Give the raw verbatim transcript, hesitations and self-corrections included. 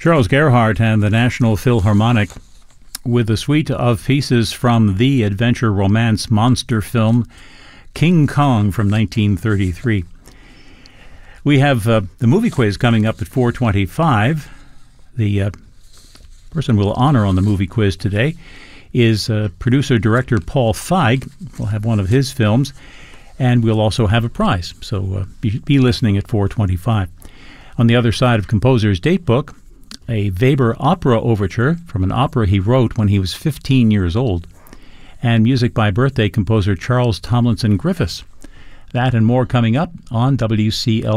Charles Gerhardt and the National Philharmonic with a suite of pieces from the adventure romance monster film King Kong from nineteen thirty-three. We have uh, the movie quiz coming up at four twenty-five. The uh, person we'll honor on the movie quiz today is uh, producer-director Paul Feig. We'll have one of his films, and we'll also have a prize. So uh, be, be listening at four twenty-five. On the other side of Composer's Datebook, a Weber opera overture from an opera he wrote when he was fifteen years old, and music by birthday composer Charles Tomlinson Griffiths. That and more coming up on W C L.